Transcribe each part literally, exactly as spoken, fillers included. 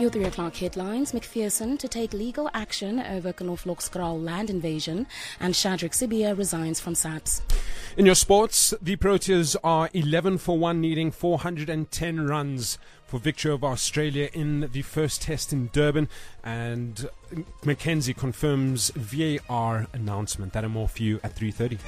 Your three o'clock headlines: McPherson to take legal action over Knoflokskraal land invasion, and Shadrack Sibiya resigns from SAPS. In your sports, the Proteas are eleven for one, needing four hundred ten runs for victory over Australia in the first test in Durban, and Mackenzie confirms V A R announcement. That and more for you at three thirty.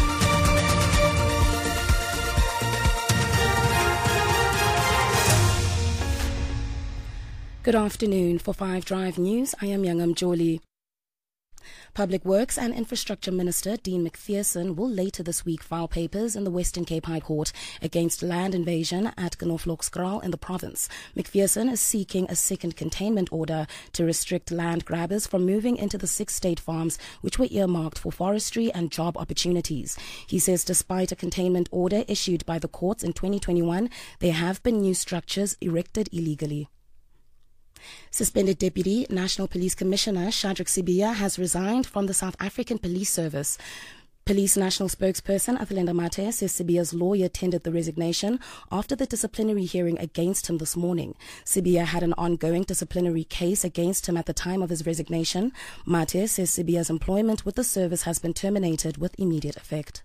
Good afternoon. For Five Drive News, I am Youngam Jolie. Public Works and Infrastructure Minister Dean McPherson will later this week file papers in the Western Cape High Court against land invasion at Knoflokskraal in the province. McPherson is seeking a second containment order to restrict land grabbers from moving into the six state farms which were earmarked for forestry and job opportunities. He says despite a containment order issued by the courts in twenty twenty-one, there have been new structures erected illegally. Suspended Deputy National Police Commissioner Shadrack Sibiya has resigned from the South African Police Service. Police National Spokesperson Athalinda Mathe says Sibiya's lawyer tendered the resignation after the disciplinary hearing against him this morning. Sibiya had an ongoing disciplinary case against him at the time of his resignation. Mathe says Sibiya's employment with the service has been terminated with immediate effect.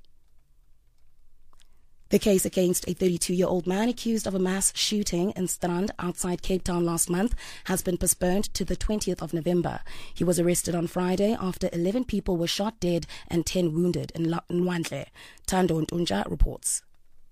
The case against a thirty-two-year-old man accused of a mass shooting in Strand outside Cape Town last month has been postponed to the twentieth of November. He was arrested on Friday after eleven people were shot dead and ten wounded in Nwantle. Tando Ntunja reports.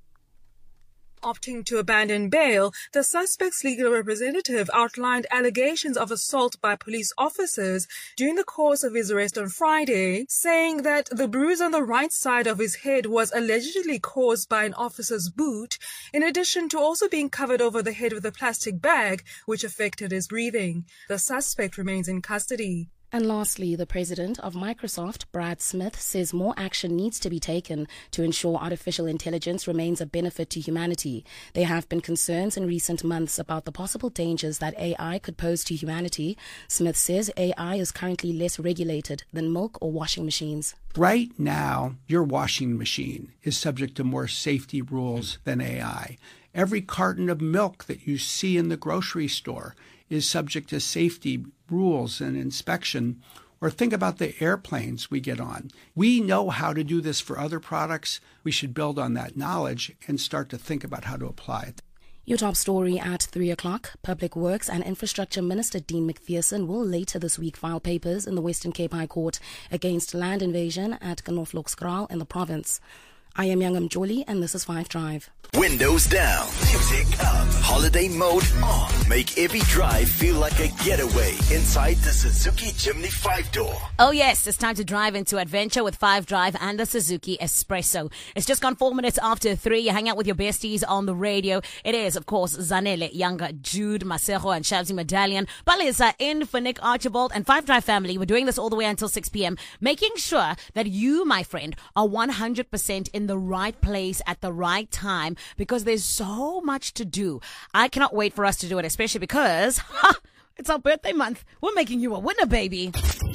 Opting to abandon bail, the suspect's legal representative outlined allegations of assault by police officers during the course of his arrest on Friday, saying that the bruise on the right side of his head was allegedly caused by an officer's boot, in addition to also being covered over the head with a plastic bag, which affected his breathing. The suspect remains in custody. And lastly, the president of Microsoft, Brad Smith, says more action needs to be taken to ensure artificial intelligence remains a benefit to humanity. There have been concerns in recent months about the possible dangers that A I could pose to humanity. Smith says A I is currently less regulated than milk or washing machines. Right now, your washing machine is subject to more safety rules than A I. Every carton of milk that you see in the grocery store is subject to safety rules and inspection. Or think about the airplanes we get on. We know how to do this for other products. We should build on that knowledge and start to think about how to apply it. Your top story at three o'clock. Public Works and Infrastructure Minister Dean McPherson will later this week file papers in the Western Cape High Court against land invasion at Knoflokskraal in the province. I am Youngam Jolie, and this is Five Drive. Windows down, music up, holiday mode on. Make every drive feel like a getaway inside the Suzuki Jimny five door. Oh yes, it's time to drive into adventure with Five Drive and the Suzuki Espresso. It's just gone four minutes after three. You hang out with your besties on the radio. It is, of course, Zanele, Younger, Jude, Masejo, and Shabzi Medallion. Balisa in for Nick Archibald and Five Drive family. We're doing this all the way until six p.m. Making sure that you, my friend, are one hundred percent in the right place at the right time, because there's so much to do. I cannot wait for us to do it, especially because ha, it's our birthday month. We're making you a winner, baby.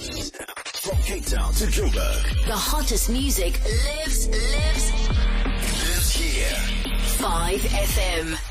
From Cape Town to Joburg, the hottest music lives, lives, lives here. Five F M.